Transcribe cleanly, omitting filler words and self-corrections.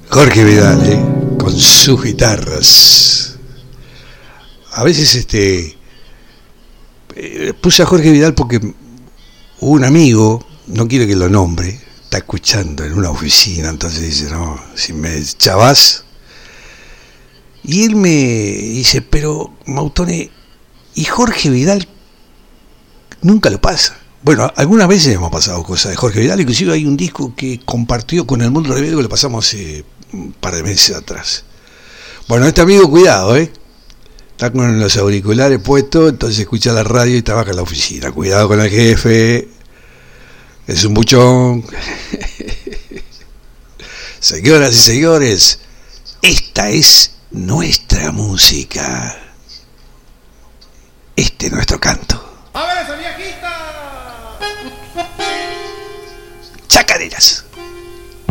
Jorge Vidal, con sus guitarras. A veces puse a Jorge Vidal porque un amigo, no quiero que lo nombre, está escuchando en una oficina, entonces dice, no, si me chavás. Y él me dice, pero Mautone, ¿y Jorge Vidal nunca lo pasa? Bueno, algunas veces hemos pasado cosas de Jorge Vidal, inclusive hay un disco que compartió con El Mundo Rebelde que lo pasamos un par de meses atrás. Bueno, este amigo, cuidado, está con los auriculares puestos, entonces escucha la radio y trabaja en la oficina. Cuidado con el jefe, es un buchón. Señoras y señores, esta es nuestra música. Este es nuestro canto. ¡A ver esa viejita! Chacareras.